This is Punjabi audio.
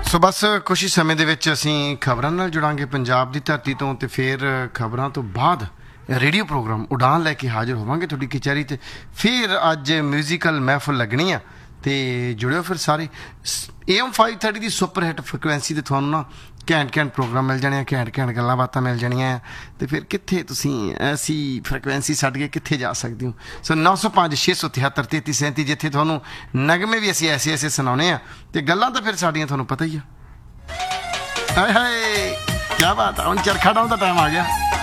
ਸੋ ਬਸ ਕੁਛ ਹੀ ਸਮੇਂ ਦੇ ਵਿੱਚ ਅਸੀਂ ਖਬਰਾਂ ਨਾਲ ਜੁੜਾਂਗੇ ਪੰਜਾਬ ਦੀ ਧਰਤੀ ਤੋਂ, ਤੇ ਫਿਰ ਖਬਰਾਂ ਤੋਂ ਬਾਅਦ ਰੇਡੀਓ ਪ੍ਰੋਗਰਾਮ ਉਡਾਨ ਲੈ ਕੇ ਹਾਜ਼ਰ ਹੋਵਾਂਗੇ ਤੁਹਾਡੀ ਕਚਹਿਰੀ 'ਤੇ। ਫਿਰ ਅੱਜ ਮਿਊਜ਼ੀਕਲ ਮਹਿਫਲ ਲੱਗਣੀ ਆ, ਤੇ ਜੁੜਿਓ ਫਿਰ ਸਾਰੇ। AM 530 the super hit frequency 'ਤੇ ਤੁਹਾਨੂੰ ਨਾ ਘੈਂਟ ਘੈਂਟ ਪ੍ਰੋਗਰਾਮ ਮਿਲ ਜਾਣੇ ਆ, ਘੈਂਟ ਘੈਂਟ ਗੱਲਾਂ ਬਾਤਾਂ ਮਿਲ ਜਾਣੀਆਂ ਆ। ਤੇ ਫਿਰ ਕਿੱਥੇ ਤੁਸੀਂ ਐਸੀ ਫ੍ਰੀਕੁਐਂਸੀ ਛੱਡ ਕੇ ਕਿੱਥੇ ਜਾ ਸਕਦੇ ਹੋ। ਸੋ 905 673 3337, ਜਿੱਥੇ ਤੁਹਾਨੂੰ ਨਗਮੇ ਵੀ ਅਸੀਂ ਐਸੇ ਐਸੇ ਸੁਣਾਉਣੇ ਆ, ਤੇ ਗੱਲਾਂ ਤਾਂ ਫਿਰ ਸਾਡੀਆਂ ਤੁਹਾਨੂੰ ਪਤਾ ਹੀ ਆ। ਹਾਏ ਹਾਏ, ਕਿਆ ਬਾਤ ਆ, ਹੁਣ ਚਰਖਾ ਡਾਉਣ ਦਾ ਟਾਈਮ ਆ ਗਿਆ।